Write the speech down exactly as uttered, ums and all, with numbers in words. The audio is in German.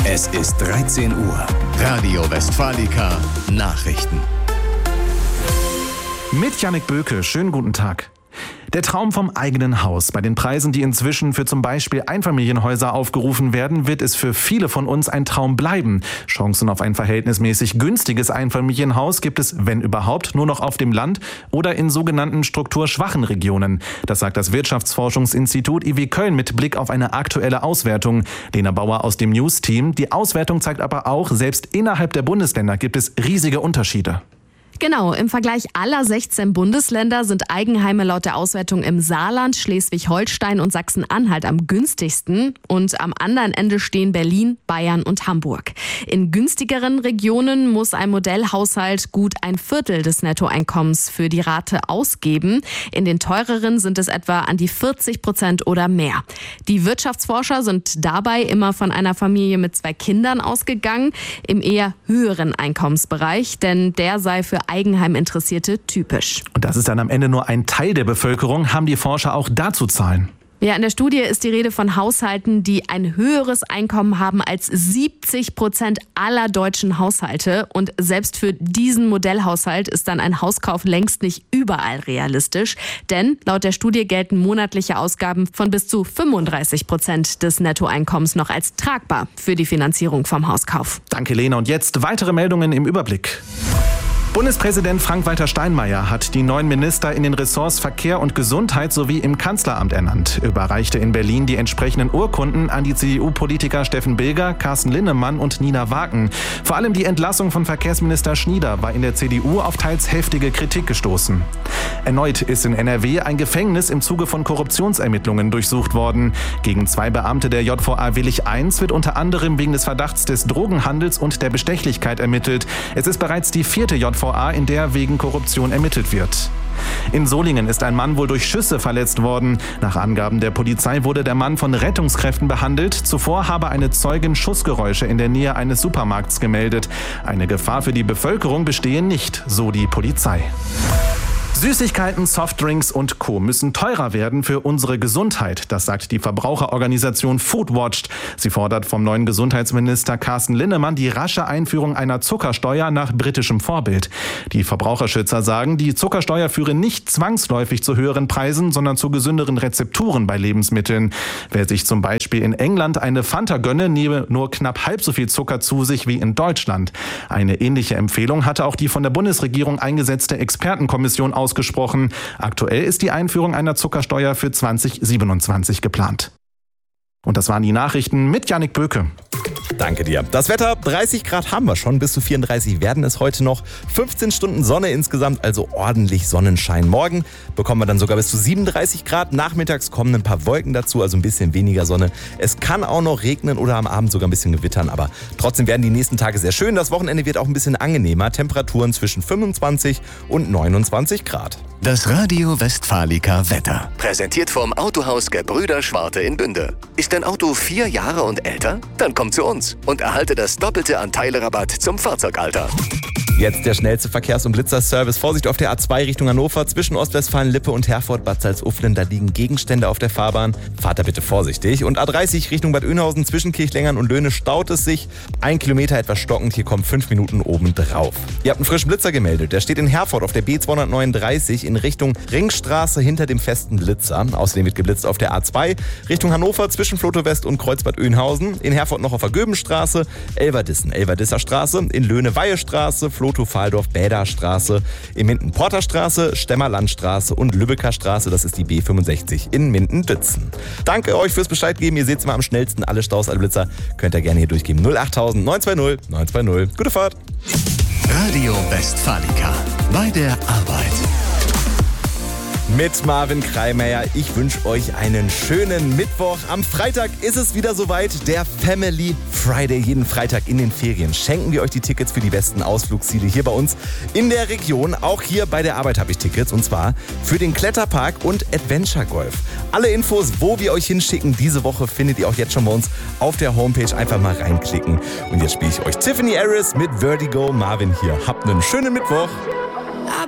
Es ist dreizehn Uhr. Radio Westfalica Nachrichten. Mit Jannik Böke, schönen guten Tag. Der Traum vom eigenen Haus. Bei den Preisen, die inzwischen für zum Beispiel Einfamilienhäuser aufgerufen werden, wird es für viele von uns ein Traum bleiben. Chancen auf ein verhältnismäßig günstiges Einfamilienhaus gibt es, wenn überhaupt, nur noch auf dem Land oder in sogenannten strukturschwachen Regionen. Das sagt das Wirtschaftsforschungsinstitut I W Köln mit Blick auf eine aktuelle Auswertung. Lena Bauer aus dem News-Team. Die Auswertung zeigt aber auch, selbst innerhalb der Bundesländer gibt es riesige Unterschiede. Genau, im Vergleich aller sechzehn Bundesländer sind Eigenheime laut der Auswertung im Saarland, Schleswig-Holstein und Sachsen-Anhalt am günstigsten. Und am anderen Ende stehen Berlin, Bayern und Hamburg. In günstigeren Regionen muss ein Modellhaushalt gut ein Viertel des Nettoeinkommens für die Rate ausgeben. In den teureren sind es etwa an die vierzig Prozent oder mehr. Die Wirtschaftsforscher sind dabei immer von einer Familie mit zwei Kindern ausgegangen, im eher höheren Einkommensbereich, denn der sei für Eigenheiminteressierte typisch. Und das ist dann am Ende nur ein Teil der Bevölkerung. Haben die Forscher auch dazu Zahlen? Ja, in der Studie ist die Rede von Haushalten, die ein höheres Einkommen haben als siebzig Prozent aller deutschen Haushalte. Und selbst für diesen Modellhaushalt ist dann ein Hauskauf längst nicht überall realistisch. Denn laut der Studie gelten monatliche Ausgaben von bis zu fünfunddreißig Prozent des Nettoeinkommens noch als tragbar für die Finanzierung vom Hauskauf. Danke, Lena. Und jetzt weitere Meldungen im Überblick. Bundespräsident Frank-Walter Steinmeier hat die neuen Minister in den Ressorts Verkehr und Gesundheit sowie im Kanzleramt ernannt, überreichte in Berlin die entsprechenden Urkunden an die C D U-Politiker Steffen Bilger, Carsten Linnemann und Nina Wagen. Vor allem die Entlassung von Verkehrsminister Schnieder war in der C D U auf teils heftige Kritik gestoßen. Erneut ist in N R W ein Gefängnis im Zuge von Korruptionsermittlungen durchsucht worden. Gegen zwei Beamte der J V A Willig eins wird unter anderem wegen des Verdachts des Drogenhandels und der Bestechlichkeit ermittelt. Es ist bereits die vierte J V A, in der wegen Korruption ermittelt wird. In Solingen ist ein Mann wohl durch Schüsse verletzt worden. Nach Angaben der Polizei wurde der Mann von Rettungskräften behandelt. Zuvor habe eine Zeugin Schussgeräusche in der Nähe eines Supermarkts gemeldet. Eine Gefahr für die Bevölkerung bestehe nicht, so die Polizei. Süßigkeiten, Softdrinks und Co. müssen teurer werden für unsere Gesundheit. Das sagt die Verbraucherorganisation Foodwatch. Sie fordert vom neuen Gesundheitsminister Carsten Linnemann die rasche Einführung einer Zuckersteuer nach britischem Vorbild. Die Verbraucherschützer sagen, die Zuckersteuer führe nicht zwangsläufig zu höheren Preisen, sondern zu gesünderen Rezepturen bei Lebensmitteln. Wer sich zum Beispiel in England eine Fanta gönne, nehme nur knapp halb so viel Zucker zu sich wie in Deutschland. Eine ähnliche Empfehlung hatte auch die von der Bundesregierung eingesetzte Expertenkommission ausgesprochen. Aktuell ist die Einführung einer Zuckersteuer für zwanzig siebenundzwanzig geplant. Und das waren die Nachrichten mit Jannik Böke. Danke dir. Das Wetter, dreißig Grad haben wir schon, bis zu vierunddreißig werden es heute noch. fünfzehn Stunden Sonne insgesamt, also ordentlich Sonnenschein. Morgen bekommen wir dann sogar bis zu siebenunddreißig Grad. Nachmittags kommen ein paar Wolken dazu, also ein bisschen weniger Sonne. Es kann auch noch regnen oder am Abend sogar ein bisschen gewittern, aber trotzdem werden die nächsten Tage sehr schön. Das Wochenende wird auch ein bisschen angenehmer. Temperaturen zwischen fünfundzwanzig und neunundzwanzig Grad. Das Radio Westfalica Wetter. Präsentiert vom Autohaus Gebrüder Schwarte in Bünde. Ist dein Auto vier Jahre und älter? Dann komm zu uns und erhalte das doppelte an Teilerabatt zum Fahrzeugalter. Jetzt der schnellste Verkehrs- und Blitzerservice. Vorsicht auf der A zwei Richtung Hannover zwischen Ostwestfalen-Lippe und Herford-Bad Salzuflen. Da liegen Gegenstände auf der Fahrbahn. Fahrt da bitte vorsichtig. Und A dreißig Richtung Bad Oeynhausen zwischen Kirchlengern und Löhne staut es sich. Ein Kilometer etwas stockend. Hier kommen fünf Minuten oben drauf. Ihr habt einen frischen Blitzer gemeldet. Der steht in Herford auf der B zweihundertneununddreißig in Richtung Ringstraße hinter dem festen Blitzer. Außerdem wird geblitzt auf der A zwei Richtung Hannover zwischen Floto West und Kreuzbad Oeynhausen. In Herford noch auf der Göbenstraße, Elverdissen, Elverdisser Straße, in Löhne Weihestraße, Floto-Fahldorf-Bäder-Straße, in Minden-Porter-Straße, Stemmerlandstraße und Lübecker Straße, das ist die B fünfundsechzig in Minden-Dützen. Danke euch fürs Bescheid geben, ihr seht's mal am schnellsten, alle Staus, alle Blitzer, könnt ihr gerne hier durchgeben. null acht null null neun zwei null neun zwei null. Gute Fahrt! Radio Westfalica. Bei der Arbeit. Mit Marvin Kreimeier. Ich wünsche euch einen schönen Mittwoch. Am Freitag ist es wieder soweit, der Family Friday. Jeden Freitag in den Ferien schenken wir euch die Tickets für die besten Ausflugsziele hier bei uns in der Region. Auch hier bei der Arbeit habe ich Tickets und zwar für den Kletterpark und Adventure Golf. Alle Infos, wo wir euch hinschicken, diese Woche findet ihr auch jetzt schon bei uns auf der Homepage. Einfach mal reinklicken. Und jetzt spiele ich euch Tiffany Harris mit Vertigo. Marvin hier. Habt einen schönen Mittwoch.